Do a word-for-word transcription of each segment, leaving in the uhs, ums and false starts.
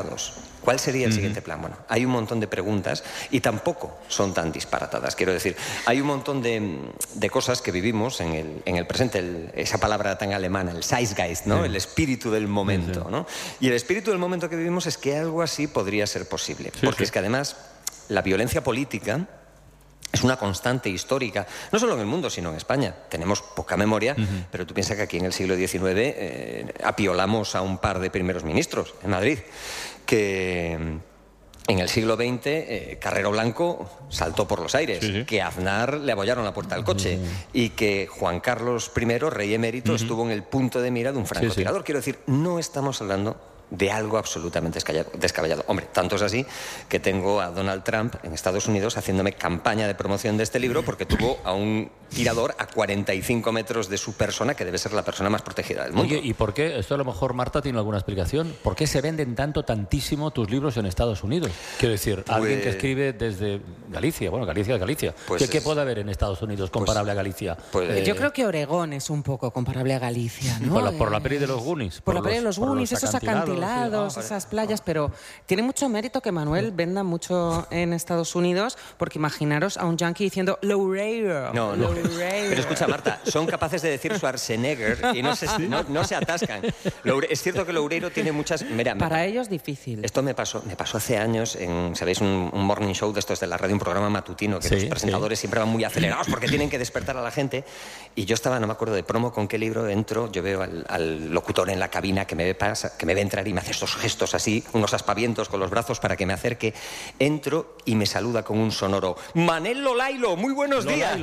¿Cuál sería el siguiente plan? Bueno, hay un montón de preguntas y tampoco son tan disparatadas. Quiero decir, hay un montón de, de cosas que vivimos en el, en el presente, el, esa palabra tan alemana, el Zeitgeist, ¿no? Sí. El espíritu del momento, ¿no? Y el espíritu del momento que vivimos es que algo así podría ser posible. Sí, porque sí. es que además la violencia política es una constante histórica, no solo en el mundo, sino en España. Tenemos poca memoria, uh-huh. pero tú piensas que aquí en el siglo diecinueve eh, apiolamos a un par de primeros ministros en Madrid, que en el siglo veinte eh, Carrero Blanco saltó por los aires, sí, sí. que a Aznar le abollaron la puerta del coche uh-huh. y que Juan Carlos primero, rey emérito, uh-huh. estuvo en el punto de mira de un francotirador. Sí, sí. Quiero decir, no estamos hablando de algo absolutamente descabellado. Hombre, tanto es así que tengo a Donald Trump en Estados Unidos haciéndome campaña de promoción de este libro porque tuvo a un tirador a cuarenta y cinco metros de su persona, que debe ser la persona más protegida del mundo. Oye, ¿y por qué? Esto a lo mejor Marta tiene alguna explicación. ¿Por qué se venden tanto, tantísimo tus libros en Estados Unidos? Quiero decir, pues, alguien que escribe desde Galicia, bueno, Galicia es Galicia. Pues ¿Qué, ¿Qué puede haber en Estados Unidos comparable pues, a Galicia? Pues, eh, yo creo que Oregón es un poco comparable a Galicia, ¿no? Por la, por la peli de los Goonies. Por, por la peli de los Goonies, esos acantilados, sí. ah, esas playas, pero tiene mucho mérito que Manuel venda mucho en Estados Unidos, porque imaginaros a un yankee diciendo Loureiro. No, no. Loureiro. Pero escucha, Marta, son capaces de decir Schwarzenegger y no se, no, no se atascan. Loure, es cierto que Loureiro tiene muchas... Mira, Para me, ellos difícil. Esto me pasó, me pasó hace años en, ¿sabéis? Un, un morning show de estos de la radio, un programa matutino, que sí, los presentadores sí. siempre van muy acelerados porque tienen que despertar a la gente. Y yo estaba, no me acuerdo de promo con qué libro, entro, yo veo al, al locutor en la cabina que me, ve pasa, que me ve entrar y me hace estos gestos así, unos aspavientos con los brazos para que me acerque. Entro y me saluda con un sonoro Manel Lolailo, muy buenos días.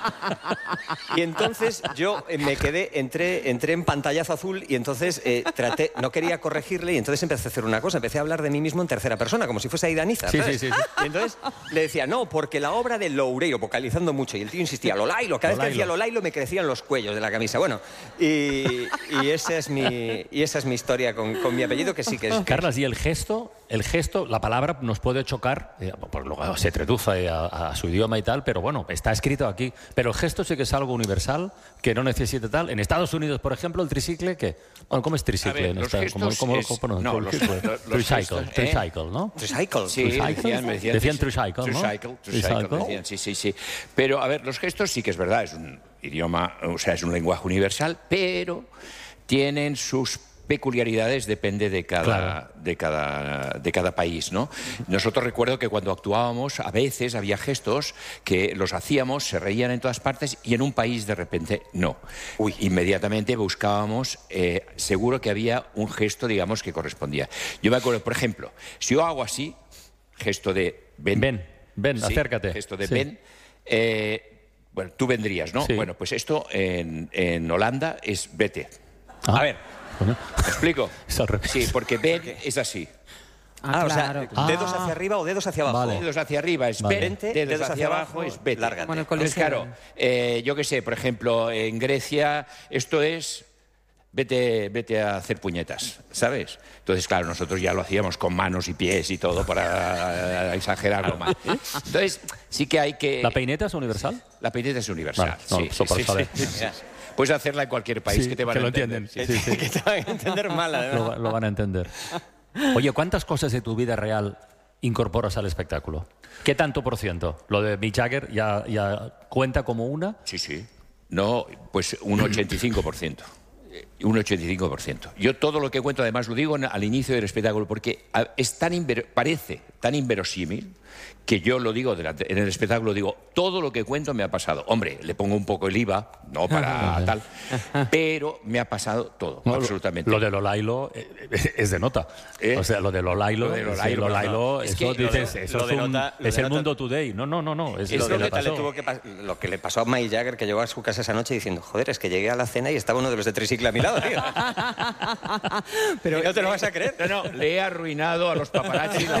Y entonces yo eh, me quedé, entré, entré en pantallazo azul y entonces eh, traté, no quería corregirle y entonces empecé a hacer una cosa, empecé a hablar de mí mismo en tercera persona, como si fuese Aida Niza, ¿sabes? Sí, sí, sí, sí. Y entonces le decía, no, porque la obra de Loureiro, vocalizando mucho, y el tío insistía, Lolailo, cada vez que decía Lolailo me crecían los cuellos de la camisa. Bueno, y, y, esa, es mi, y esa es mi historia con, con mi apellido, que sí que es... Carlas, ¿y el gesto? El gesto, la palabra nos puede chocar, eh, pues luego se traduce a, a su idioma y tal, pero bueno, está escrito aquí. Pero el gesto sí que es algo universal, que no necesita tal. En Estados Unidos, por ejemplo, el tricicle, ¿qué? Bueno, ¿cómo es tricicle? Ver, en los esta, gestos ¿cómo, cómo, es... cómo, no, cómo, los, tricycle, los, los tricycle, gestos, ¿eh? tricycle, ¿no? Tricycle. Sí, tricycle. decían, me decían, decían tricycle, ¿no? Tricycle, tricycle, decían, sí, sí, sí. Pero, a ver, los gestos sí que es verdad, es un idioma, o sea, es un lenguaje universal, pero tienen sus peculiaridades, depende de cada, claro. de cada, de cada país, ¿no? Nosotros recuerdo que cuando actuábamos, a veces había gestos que los hacíamos, se reían en todas partes y en un país de repente no. Uy, inmediatamente buscábamos, eh, seguro que había un gesto, digamos, que correspondía. Yo me acuerdo, por ejemplo, si yo hago así, gesto de ven. Ven, ven, sí, acércate. Gesto de sí. ven. Eh, bueno, tú vendrías, ¿no? Sí. Bueno, pues esto en, en Holanda es vete. Ah. A ver. ¿Me explico? Sí, porque ven es así. Ah, claro. O sea, dedos hacia arriba o dedos hacia abajo. Vale. Dedos hacia arriba es vale. vente, dedos, dedos hacia, hacia abajo es vete. Lárgate. Bueno, entonces, claro, eh, yo qué sé, por ejemplo, en Grecia esto es vete, vete a hacer puñetas, ¿sabes? Entonces, claro, nosotros ya lo hacíamos con manos y pies y todo para exagerarlo más. Entonces, sí que hay que... ¿La peineta es universal? La peineta es universal, vale, no, sí. sí, sí, sí, sí. Puedes hacerla en cualquier país sí, que te van que a lo entender. entienden. Sí, sí. Que te van a entender mal, además. Lo, lo van a entender. Oye, ¿cuántas cosas de tu vida real incorporas al espectáculo? ¿Qué tanto por ciento? ¿Lo de Mick Jagger ya, ya cuenta como una? Sí, sí. No, pues un ochenta y cinco por ciento. Un ochenta y cinco por ciento. Yo todo lo que cuento, además, lo digo al inicio del espectáculo, porque es tan inver- parece tan inverosímil que yo lo digo delante, en el espectáculo, digo, todo lo que cuento me ha pasado. Hombre, le pongo un poco el I V A, no para tal, pero me ha pasado todo, no, absolutamente. Lo de Lolailo es de nota. ¿Eh? O sea, lo de Lolailo, lo de Lolailo, sí, Lolailo no. eso, es que dices, lo de, eso lo es, de un, nota, es de el nota, mundo today. No, no, no, no. Es, es lo, lo, que que pasó. Le tuvo que lo que le pasó a Mick Jagger, que llegó a su casa esa noche diciendo, joder, es que llegué a la cena y estaba uno de los de tricicle a mi lado, tío. Pero ¿no te lo vas a creer? No, no, le he arruinado a los paparazzi la foto de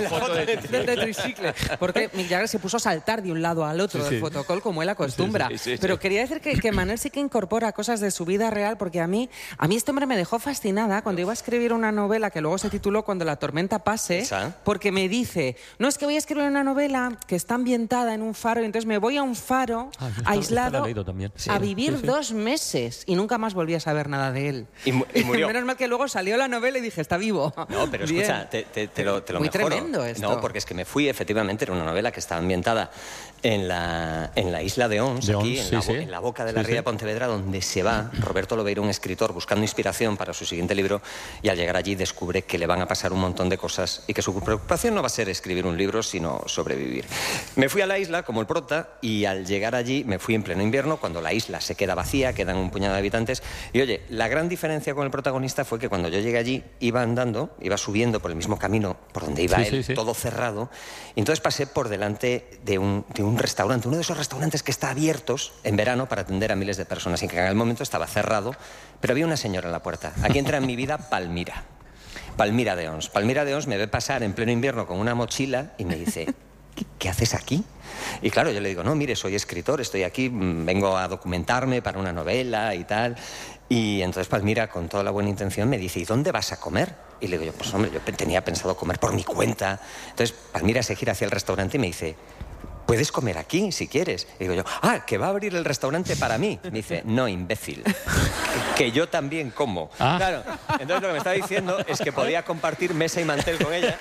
de, de tricicle. Porque Mick Jagger se puso a saltar de un lado al otro sí, del sí. fotocall como él acostumbra. Sí, sí, sí, sí. Pero quería decir que, que Manel sí que incorpora cosas de su vida real, porque a mí, a mí este hombre me dejó fascinada cuando iba a escribir una novela que luego se tituló Cuando la tormenta pase, ¿Esa? porque me dice, no, es que voy a escribir una novela que está ambientada en un faro, y entonces me voy a un faro ah, esta, aislado esta sí. a vivir sí, sí. dos meses y nunca más volví a saber nada de él. Y, y murió. Menos mal que luego salió la novela y dije, está vivo. No, pero Bien. escucha, te, te, te lo, te lo Muy mejoro. tremendo esto. No, porque es que me fui, efectivamente, era una novela que estaba ambientada en la, en la isla de Ons, de aquí, Ons, en, sí, la, sí. en la boca de la sí, ría sí. de Pontevedra, donde se va Roberto Lobeira, un escritor, buscando inspiración para su siguiente libro, y al llegar allí descubre que le van a pasar un montón de cosas y que su preocupación no va a ser escribir un libro, sino sobrevivir. Me fui a la isla como el prota, y al llegar allí me fui en pleno invierno, cuando la isla se queda vacía, quedan un puñado de habitantes, y oye, la gran diferencia con el protagonista fue que cuando yo llegué allí, iba andando, iba subiendo por el mismo camino por donde iba sí, él, sí, sí. todo cerrado, y entonces pasé por delante de un, de un restaurante, uno de esos restaurantes que está abiertos en verano para atender a miles de personas, y que en aquel momento estaba cerrado, pero había una señora en la puerta. Aquí entra en mi vida Palmira. Palmira de Ons. Palmira de Ons me ve pasar en pleno invierno con una mochila y me dice, ¿qué, qué haces aquí? Y claro, yo le digo, no, mire, soy escritor, estoy aquí, vengo a documentarme para una novela y tal. Y entonces Palmira, con toda la buena intención, me dice, ¿y dónde vas a comer? Y le digo yo, pues hombre, yo tenía pensado comer por mi cuenta. Entonces Palmira se gira hacia el restaurante y me dice, puedes comer aquí si quieres. Y digo yo, ah, que va a abrir el restaurante para mí. Me dice, no, imbécil, que, que yo también como. Ah. Claro, entonces lo que me estaba diciendo es que podía compartir mesa y mantel con ella,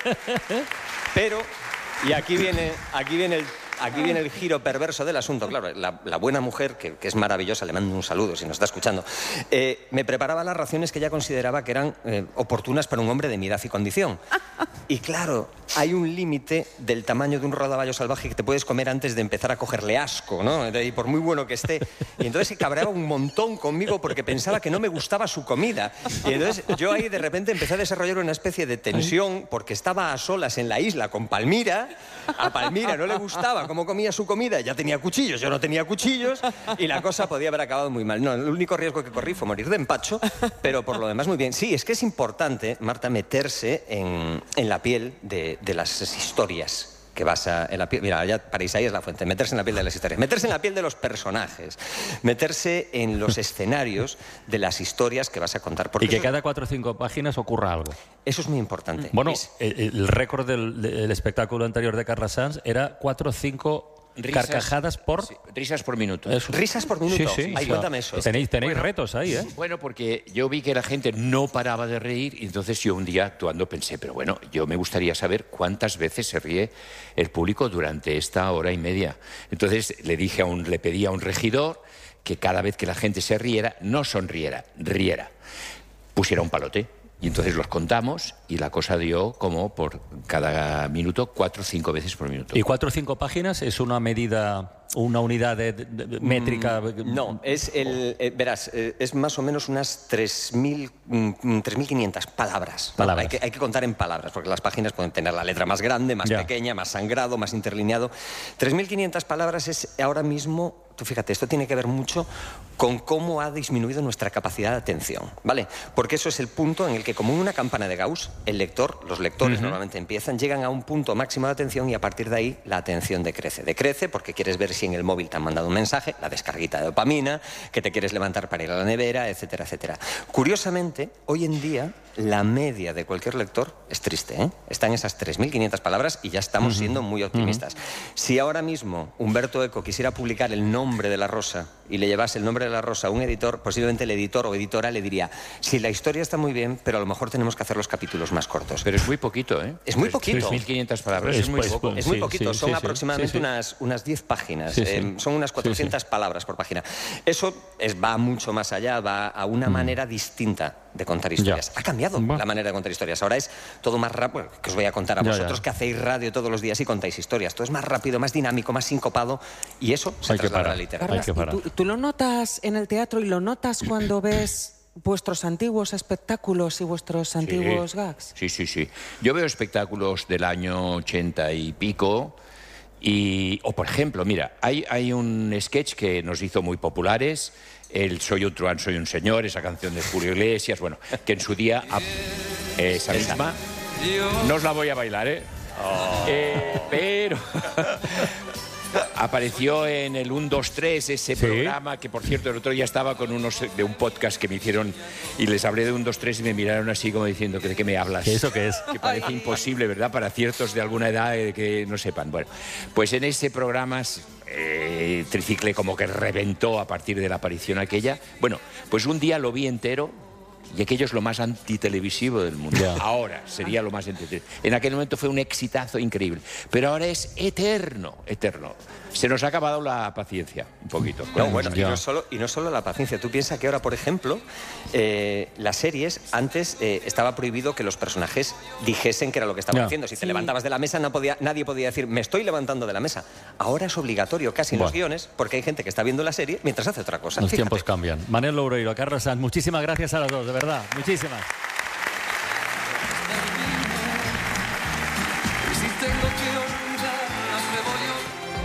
pero, y aquí viene, aquí viene el... Aquí viene el giro perverso del asunto. Claro, la, la buena mujer, que, que es maravillosa, le mando un saludo si nos está escuchando, eh, me preparaba las raciones que ella consideraba que eran eh, oportunas para un hombre de mi edad y condición. Y claro, hay un límite del tamaño de un rodaballo salvaje que te puedes comer antes de empezar a cogerle asco, ¿no? Y por muy bueno que esté. Y entonces se cabreaba un montón conmigo porque pensaba que no me gustaba su comida. Y entonces yo ahí de repente empecé a desarrollar una especie de tensión porque estaba a solas en la isla con Palmira. A Palmira no le gustaba cómo comía su comida, ya tenía cuchillos, yo no tenía cuchillos, y la cosa podía haber acabado muy mal. No, el único riesgo que corrí fue morir de empacho, pero por lo demás muy bien. Sí, es que es importante, Marta, meterse en, en la piel de, de las historias que basa en la piel. Mira, ya para Isaías La Fuente, meterse en la piel de las historias, meterse en la piel de los personajes, meterse en los escenarios de las historias que vas a contar. Y que cada cuatro o cinco páginas ocurra algo. Eso es muy importante. Bueno, es... el, el récord del, del espectáculo anterior de Carla Sanz era cuatro o cinco... Risas, carcajadas por... Sí, risas por minuto. Eso. ¿Risas por minuto? Sí, sí. Ay, cuéntame eso. Tenéis, tenéis bueno, retos ahí, ¿eh? Bueno, porque yo vi que la gente no paraba de reír y entonces yo un día actuando pensé, pero bueno, yo me gustaría saber cuántas veces se ríe el público durante esta hora y media. Entonces le dije a un, le pedí a un regidor que cada vez que la gente se riera, no sonriera, riera, pusiera un palote. Y entonces los contamos y la cosa dio como por cada minuto, cuatro o cinco veces por minuto. ¿Y cuatro o cinco páginas es una medida, una unidad de, de, de métrica? Mm, no, es el, eh, verás, eh, es más o menos unas tres mil quinientas palabras. palabras. Hay, que, hay que contar en palabras, porque las páginas pueden tener la letra más grande, más ya. pequeña, más sangrado, más interlineado. tres mil quinientas palabras es ahora mismo... Tú fíjate, esto tiene que ver mucho con cómo ha disminuido nuestra capacidad de atención, ¿vale? Porque eso es el punto en el que, como en una campana de Gauss, el lector, los lectores uh-huh. normalmente empiezan, llegan a un punto máximo de atención y a partir de ahí la atención decrece. Decrece porque quieres ver si en el móvil te han mandado un mensaje, la descarguita de dopamina, que te quieres levantar para ir a la nevera, etcétera, etcétera. Curiosamente, hoy en día, la media de cualquier lector es triste, ¿eh? Está en esas tres mil quinientas palabras y ya estamos uh-huh. siendo muy optimistas. Uh-huh. Si ahora mismo Humberto Eco quisiera publicar el nombre nombre de la rosa y le llevase el nombre de la rosa a un editor, posiblemente el editor o editora le diría, sí, la historia está muy bien, pero a lo mejor tenemos que hacer los capítulos más cortos. Pero es muy poquito, ¿eh? Es muy poquito. tres mil quinientas palabras, es, es muy pues, poco. Es muy sí, poquito, sí, son sí, aproximadamente sí, sí. Unas, unas diez páginas, Sí, sí. Eh, son unas cuatrocientas sí, sí. palabras por página. Eso es, va mucho más allá, va a una mm. manera distinta de contar historias. Ya. Ha cambiado Va. la manera de contar historias. Ahora es todo más rápido, que os voy a contar a ya, vosotros ya. que hacéis radio todos los días y contáis historias. Todo es más rápido, más dinámico, más sincopado y eso se Hay traslada que a la literatura. Hay que parar. ¿Tú, ¿Tú lo notas en el teatro y lo notas cuando ves vuestros antiguos espectáculos y vuestros antiguos sí. gags? Sí, sí, sí. Yo veo espectáculos del año ochenta y pico y, o por ejemplo, mira, hay, hay un sketch que nos hizo muy populares, el Soy un truán, soy un señor, esa canción de Julio Iglesias, bueno, que en su día, esa misma, no os la voy a bailar, ¿eh? Oh. Eh, pero... Apareció en el uno, dos, tres, ese ¿Sí? programa, que por cierto el otro día estaba con unos de un podcast que me hicieron y les hablé de uno, dos, tres y me miraron así como diciendo, ¿de qué me hablas? ¿Qué eso qué es? Que parece imposible, ¿verdad? Para ciertos de alguna edad eh, que no sepan. Bueno, pues en ese programa eh, Tricicle como que reventó a partir de la aparición aquella. Bueno, pues un día lo vi entero. Y aquello es lo más antitelevisivo del mundo. Yeah. Ahora sería lo más entretenido. En aquel momento fue un exitazo increíble. Pero ahora es eterno, eterno. Se nos ha acabado la paciencia, un poquito. No, bueno, y no, solo, y no solo la paciencia. Tú piensas que ahora, por ejemplo, eh, las series, antes eh, estaba prohibido que los personajes dijesen que era lo que estaban yeah. haciendo. Si sí. te levantabas de la mesa, no podía, nadie podía decir, me estoy levantando de la mesa. Ahora es obligatorio casi en bueno. los guiones, porque hay gente que está viendo la serie mientras hace otra cosa. Los Fíjate. tiempos cambian. Manel Loureiro, Carlos Sanz, muchísimas gracias a los dos, de verdad. Muchísimas.